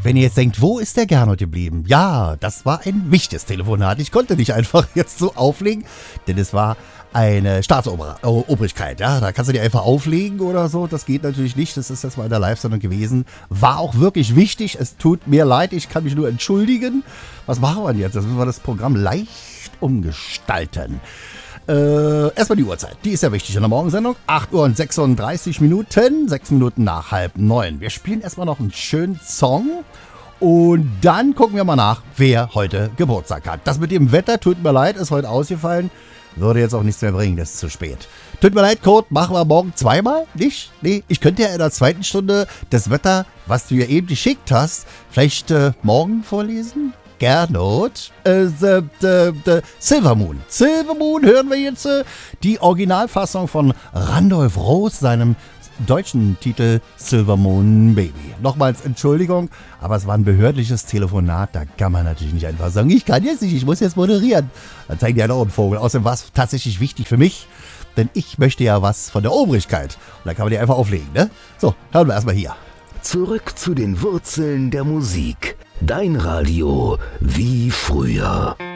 Wenn ihr jetzt denkt, wo ist der Gernot geblieben? Ja, das war ein wichtiges Telefonat. Ich konnte nicht einfach jetzt so auflegen, denn es war eine Staatsobrigkeit. Ja, da kannst du die einfach auflegen oder so. Das geht natürlich nicht. Das ist jetzt mal in der Live-Sendung gewesen. War auch wirklich wichtig. Es tut mir leid. Ich kann mich nur entschuldigen. Was machen wir jetzt? Jetzt müssen wir das Programm leicht umgestalten. Erstmal die Uhrzeit. Die ist ja wichtig in der Morgensendung. 8 Uhr und 36 Minuten. 6 Minuten nach 8:30. Wir spielen erstmal noch einen schönen Song. Und dann gucken wir mal nach, wer heute Geburtstag hat. Das mit dem Wetter, tut mir leid, ist heute ausgefallen. Würde jetzt auch nichts mehr bringen, das ist zu spät. Tut mir leid, Code, machen wir morgen zweimal? Nicht? Nee, ich könnte ja in der zweiten Stunde das Wetter, was du ja eben geschickt hast, vielleicht morgen vorlesen? Gernot. Silver Moon. Silver Moon hören wir jetzt. Die Originalfassung von Randolph Roos, seinem deutschen Titel Silver Moon Baby. Nochmals Entschuldigung, aber es war ein behördliches Telefonat, da kann man natürlich nicht einfach sagen, ich kann jetzt nicht, ich muss jetzt moderieren. Dann zeigen die einen auch einen Vogel. Außerdem war es tatsächlich wichtig für mich, denn ich möchte ja was von der Obrigkeit. Und da kann man die einfach auflegen, ne? So, hören wir erstmal hier. Zurück zu den Wurzeln der Musik. Dein Radio wie früher.